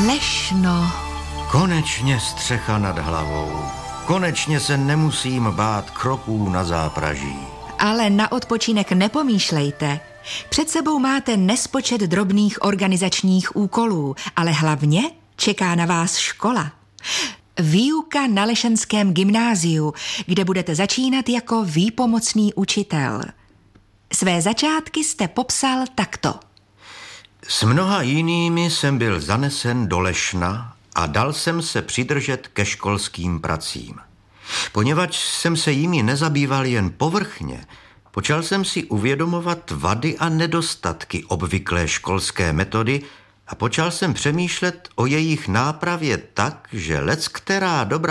Lešno. Konečně střecha nad hlavou. Konečně se nemusím bát kroků na zápraží. Ale na odpočinek nepomýšlejte. Před sebou máte nespočet drobných organizačních úkolů, ale hlavně čeká na vás škola. Výuka na Lešenském gymnáziu, kde budete začínat jako výpomocný učitel. Své začátky jste popsal takto. S mnoha jinými jsem byl zanesen do Lešna a dal jsem se přidržet ke školským pracím. Poněvadž jsem se jimi nezabýval jen povrchně, počal jsem si uvědomovat vady a nedostatky obvyklé školské metody a počal jsem přemýšlet o jejich nápravě tak, že leckterá dobrá